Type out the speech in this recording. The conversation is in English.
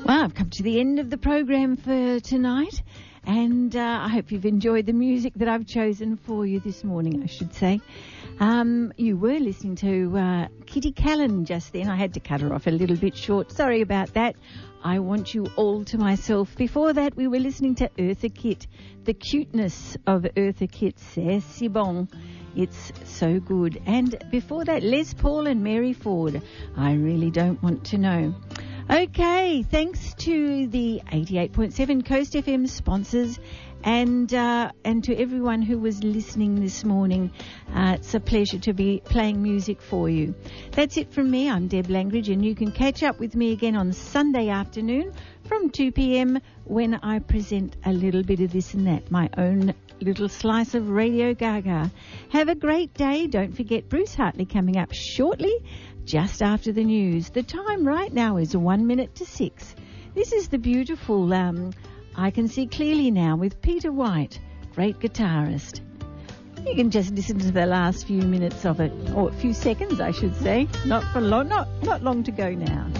Well, I've come to the end of the program for tonight, and I hope you've enjoyed the music that I've chosen for you this morning, I should say. You were listening to Kitty Callan just then. I had to cut her off a little bit short. Sorry about that. I Want You All to Myself. Before that, we were listening to Eartha Kitt. The cuteness of Eartha Kitt, c'est si bon. It's so good. And before that, Les Paul and Mary Ford. I Really Don't Want to Know. Okay, thanks to the 88.7 Coast FM sponsors and to everyone who was listening this morning. It's a pleasure to be playing music for you. That's it from me. I'm Deb Langridge, and you can catch up with me again on Sunday afternoon from 2 p.m. when I present a little bit of this and that, my own little slice of Radio Gaga. Have a great day. Don't forget Bruce Hartley coming up shortly, just after the news. The time right now is 1:01. This is the beautiful I Can See Clearly Now with Peter White, great guitarist. You can just listen to the last few minutes of it, or a few seconds, I should say. Not long to go now.